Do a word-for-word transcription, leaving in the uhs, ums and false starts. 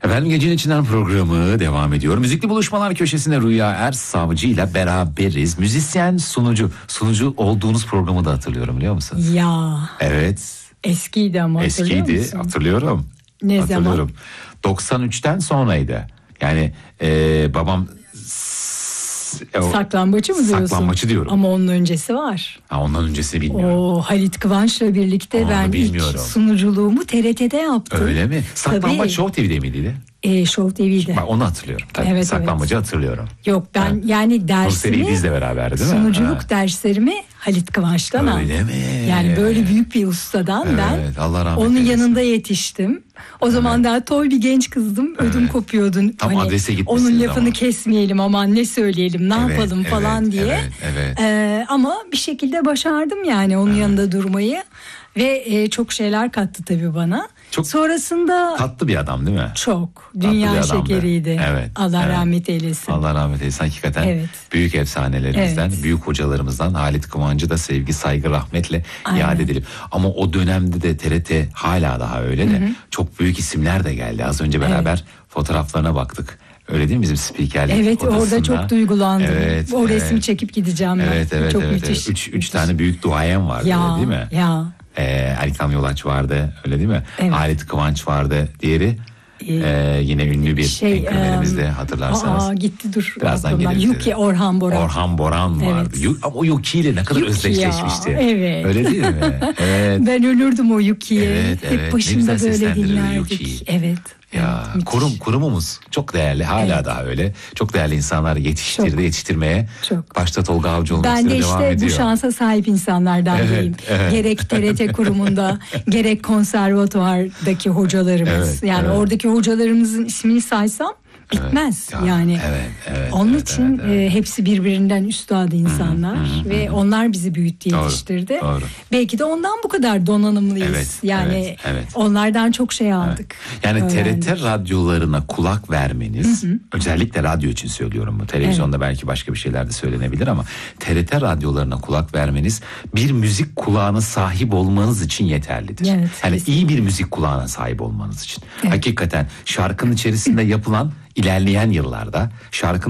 Efendim Gecenin İçinden programı devam ediyor. Müzikli Buluşmalar köşesinde Rüya Ersavcı ile beraberiz. Müzisyen, sunucu. Sunucu olduğunuz programı da hatırlıyorum, biliyor musun? Ya. Evet. Eskiydi ama hatırlıyor Eskiydi, musun? hatırlıyorum. Ne hatırlıyorum. zaman? doksan üçten sonraydı. Yani e, babam... O, saklambaçı mı diyorsun? Saklambaçı diyorum. Ama onun öncesi var. Ha, ondan öncesini bilmiyorum. O Halit Kıvanç'la birlikte Onu ben bilmiyorum. ilk sunuculuğumu T R T'de yaptım. Öyle mi? Saklambaç Tabii. Show T V'de miydi? E, Show T V'de. Bak, onu hatırlıyorum. Tabii. Evet, Saklambacı evet. hatırlıyorum. Yok ben Ha. yani dersimi Nursel İdiz'le beraber değil mi? sunuculuk Ha. derslerimi Halit Kıvanç'tan aldım. Öyle mi? Yani böyle büyük bir ustadan Evet, ben Allah rahmet onun eylesin. yanında yetiştim. O zaman daha toy bir genç kızdım. Ödüm Evet. kopuyordu. Tam adrese gitmişsiniz onun lafını ama. kesmeyelim, aman ne söyleyelim, ne Evet, yapalım evet, falan diye. evet, evet. Ee, ama bir şekilde başardım yani onun Evet. yanında durmayı. Ve e, çok şeyler kattı tabii bana. Çok Sonrasında tatlı bir adam değil mi? çok bir dünya adamdı. şekeriydi. Evet, Allah evet. rahmet eylesin. Allah rahmet eylesin. Hakikaten Evet. büyük efsanelerimizden, Evet. büyük hocalarımızdan Halit Kıvanç'ı da sevgi, saygı, rahmetle Aynen. iade edelim. Ama o dönemde de T R T hala daha öyle de çok büyük isimler de geldi. Az önce beraber Evet. fotoğraflarına baktık. Öyle değil mi bizim spikerlik Evet, odasında? orada çok duygulandım. Evet, o evet. resmi çekip gideceğim ben. Evet, evet, çok evet. müthiş. evet. Üç, üç müthiş. tane büyük duayen vardı Ya, değil mi? ya. Ee, Erkan Yolaç vardı, öyle değil mi? Evet. Halit Kıvanç vardı. Diğeri Ee, ee, yine ünlü bir şey, enkırmenimizde, em, hatırlarsanız. Aa, gitti dur. Birazdan aklımdan. geliriz. Yuki Orhan Boran. Orhan Boran vardı. Evet. Yu- Ama o Yuki ile ne kadar Yuki özdeşleşmişti. ya, evet. Öyle değil mi? Evet. Ben ölürdüm o Yuki'ye. Evet, Hep evet. Ne başında güzel böyle seslendirirdi dinlerdik. Yuki'yi. Evet. Ya evet, kurum müthiş. kurumumuz çok değerli, hala Evet. daha öyle. Çok değerli insanlar yetiştirdi, Çok. yetiştirmeye. Çok. Başta Tolga Avcı olmak Ben üzere de devam işte ediyor. bu şansa sahip insanlardan Evet, biriyim. evet. Gerek T R T kurumunda, gerek konservatuvardaki hocalarımız. Evet, yani evet. oradaki hocalarımızın ismini saysam bitmez. Ya, yani evet, evet, onun evet, için evet, evet. e, hepsi birbirinden üstad insanlar ve onlar bizi büyüttü, Doğru, yetiştirdi. doğru. Belki de ondan bu kadar donanımlıyız. Evet, yani evet, evet. onlardan çok şey aldık. Yani T R öğrendik. T radyolarına kulak vermeniz, özellikle radyo için söylüyorum bu. Televizyonda belki başka bir şeyler de söylenebilir ama T R T radyolarına kulak vermeniz bir müzik kulağına sahip olmanız için yeterlidir. Evet, yani kesinlikle. iyi bir müzik kulağına sahip olmanız için. Evet. Hakikaten şarkının içerisinde yapılan ilerleyen yıllarda şarkının